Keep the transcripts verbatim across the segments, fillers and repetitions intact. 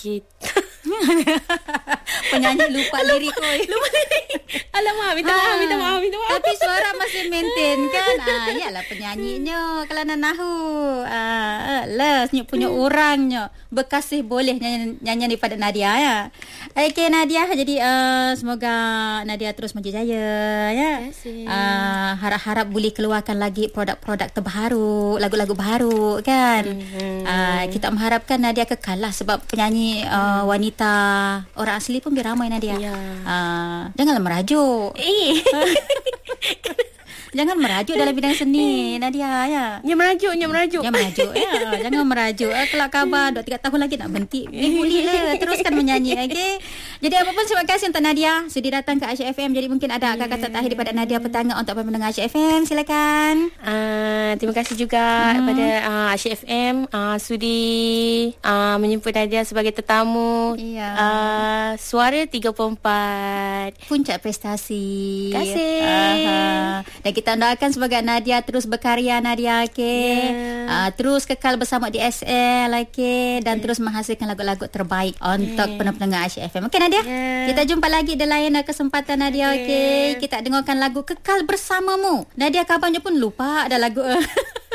Kita penyanyi lupa lirik. Lupa lirik. Alamak, minta maaf, minta maaf, minta maaf. Tapi suara masih maintain kan. Ah, yalah penyanyinya kalau nak nahu. Ah, lah senyap punya hmm. orangnya. Bekasih boleh nyanyi nyanyi daripada Nadia ya. Okey Nadia, jadi uh, semoga Nadia terus maju jaya ya. Uh, harap-harap boleh keluarkan lagi produk-produk terbaru, lagu-lagu baru kan. Hmm. Uh, kita mengharapkan Nadia kekal lah sebab penyanyi uh, wanita orang asli pun biar ramai Nadia. Ya. Uh, janganlah merajuk. Eh. Jangan merajuk dalam bidang seni Nadia ya. Dia merajuk, dia merajuk. Dia merajuk ya. Jangan merajuk. Eh, kalau khabar dua tiga tahun lagi nak berhenti. Eh boleh lah teruskan menyanyi okey. Jadi apa pun terima kasih untuk Nadia sudi datang ke Asyik F M. Jadi mungkin ada yeah. kata-kata akhir daripada Nadia petanga untuk pendengar Asyik F M. Silakan. Uh, terima kasih juga hmm. kepada uh, Asyik F M uh, sudi uh, menjemput Nadia sebagai tetamu. Yeah. Uh, suara tiga puluh empat. Puncak prestasi. Terima kasih. Uh, dan kita doakan semoga Nadia terus berkarya Nadia okey. Yeah. Uh, terus kekal bersama di S L okey dan okay. terus menghasilkan lagu-lagu terbaik untuk okay. pendengar Asyik F M. Okey Nadia. Yeah. Kita jumpa lagi di lain kesempatan Nadia okey. Okay. Kita dengarkan lagu Kekal Bersamamu. Nadia kabarnya pun lupa ada lagu.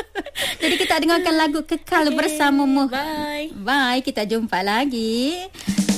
Jadi kita dengarkan lagu Kekal okay. Bersamamu. Bye. Bye, kita jumpa lagi.